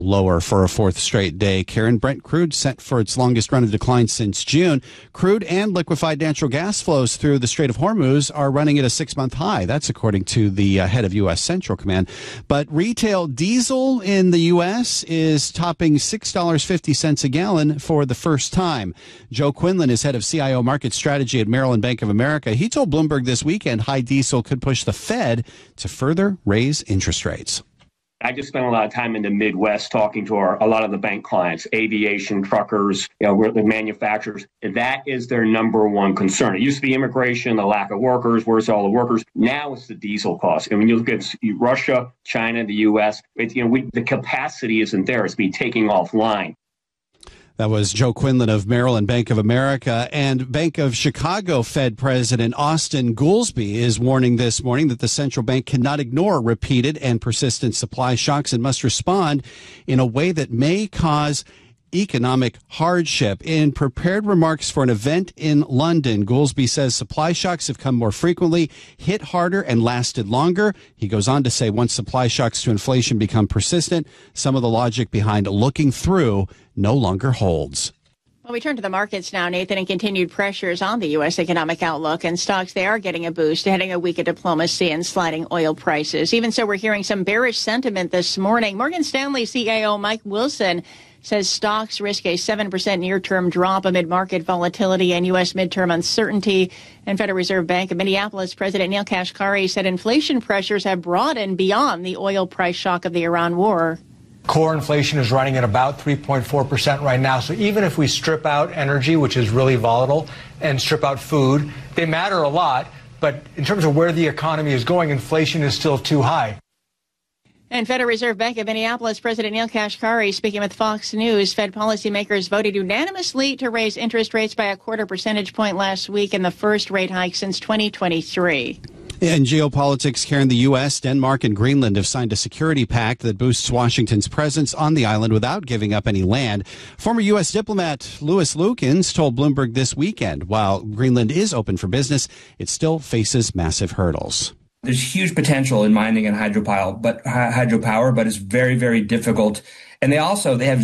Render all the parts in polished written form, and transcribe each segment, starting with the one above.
Lower for a fourth straight day. Karen, Brent crude set for its longest run of decline since June. Crude and liquefied natural gas flows through the Strait of Hormuz are running at a 6-month high. That's according to the head of U.S. Central Command. But retail diesel in the U.S. is topping $6.50 a gallon for the first time. Joe Quinlan is head of CIO market strategy at Merrill Lynch Bank of America. He told Bloomberg this weekend high diesel could push the Fed to further raise interest rates. I just spent a lot of time in the Midwest talking to a lot of the bank clients, aviation, truckers, the manufacturers. That is their number one concern. It used to be immigration, the lack of workers, where's all the workers? Now it's the diesel cost. And when you look at Russia, China, the U.S., the capacity isn't there. It's be taking offline. That was Joe Quinlan of Merrill Lynch Bank of America. And Bank of Chicago Fed President Austin Goolsbee is warning this morning that the central bank cannot ignore repeated and persistent supply shocks and must respond in a way that may cause economic hardship. In prepared remarks for an event in London, Goolsbee says supply shocks have come more frequently, hit harder, and lasted longer. He goes on to say once supply shocks to inflation become persistent, some of the logic behind looking through no longer holds. Well, we turn to the markets now, Nathan, and continued pressures on the U.S. economic outlook. And stocks, they are getting a boost, heading a week of diplomacy and sliding oil prices. Even so, we're hearing some bearish sentiment this morning. Morgan Stanley CEO Mike Wilson says stocks risk a 7% near-term drop amid market volatility and U.S. midterm uncertainty. And Federal Reserve Bank of Minneapolis President Neel Kashkari said inflation pressures have broadened beyond the oil price shock of the Iran war. Core inflation is running at about 3.4% right now. So even if we strip out energy, which is really volatile, and strip out food, they matter a lot. But in terms of where the economy is going, inflation is still too high. And Federal Reserve Bank of Minneapolis President Neel Kashkari speaking with Fox News. Fed policymakers voted unanimously to raise interest rates by a 0.25 percentage point last week in the first rate hike since 2023. In geopolitics, Karen, the U.S., Denmark, and Greenland have signed a security pact that boosts Washington's presence on the island without giving up any land. Former U.S. diplomat Louis Lukens told Bloomberg this weekend, while Greenland is open for business, it still faces massive hurdles. There's huge potential in mining and hydropower, but it's very, very difficult. And they have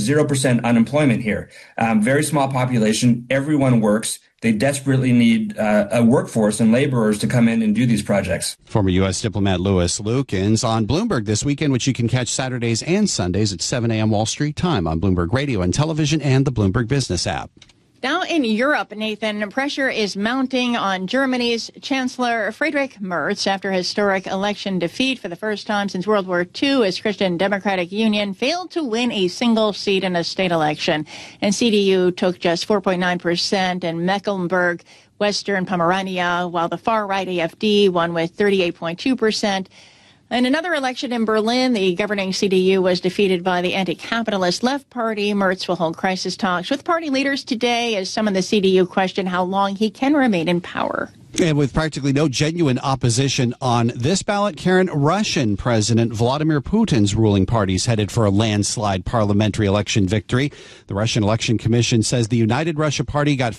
0% unemployment here. Very small population. Everyone works. They desperately need a workforce and laborers to come in and do these projects. Former U.S. diplomat Louis Lukens on Bloomberg this weekend, which you can catch Saturdays and Sundays at 7 a.m. Wall Street time on Bloomberg Radio and Television and the Bloomberg Business app. Now in Europe, Nathan, pressure is mounting on Germany's Chancellor Friedrich Merz after historic election defeat for the first time since World War II as Christian Democratic Union failed to win a single seat in a state election. And CDU took just 4.9% in Mecklenburg, Western Pomerania, while the far-right AfD won with 38.2%. In another election in Berlin, the governing CDU was defeated by the anti-capitalist Left Party. Merz will hold crisis talks with party leaders today as some in the CDU question how long he can remain in power. And with practically no genuine opposition on this ballot, Karen, Russian President Vladimir Putin's ruling party is headed for a landslide parliamentary election victory. The Russian Election Commission says the United Russia Party got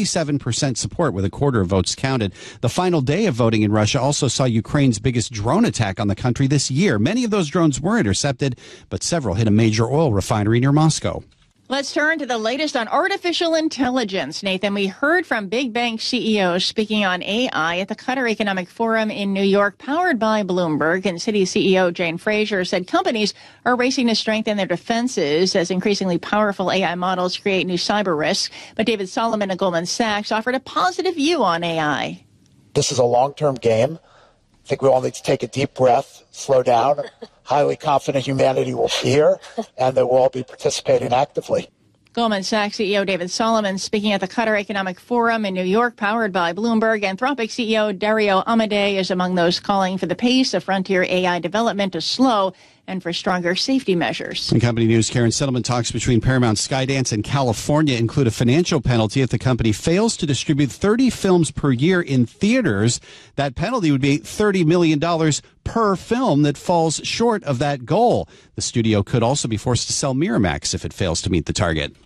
57% support with a quarter of votes counted. The final day of voting in Russia also saw Ukraine's biggest drone attack on the country this year. Many of those drones were intercepted, but several hit a major oil refinery near Moscow. Let's turn to the latest on artificial intelligence. Nathan, we heard from big bank CEOs speaking on AI at the Qatar Economic Forum in New York, powered by Bloomberg. And Citi CEO Jane Fraser said companies are racing to strengthen their defenses as increasingly powerful AI models create new cyber risks. But David Solomon of Goldman Sachs offered a positive view on AI. This is a long-term game. I think we all need to take a deep breath, slow down. Highly confident humanity will be here, and that we'll all be participating actively. Goldman Sachs CEO David Solomon speaking at the Qatar Economic Forum in New York, powered by Bloomberg. Anthropic CEO Dario Amodei is among those calling for the pace of frontier AI development to slow and for stronger safety measures. In company news, Karen, settlement talks between Paramount Skydance and California include a financial penalty if the company fails to distribute 30 films per year in theaters. That penalty would be $30 million per film that falls short of that goal. The studio could also be forced to sell Miramax if it fails to meet the target.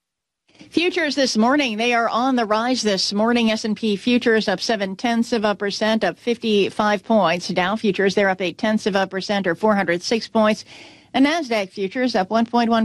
Futures this morning, they are on the rise this morning. S&P futures up 0.7%, up 55 points. Dow futures, they're up 0.8%, or 406 points. And NASDAQ futures up 1.1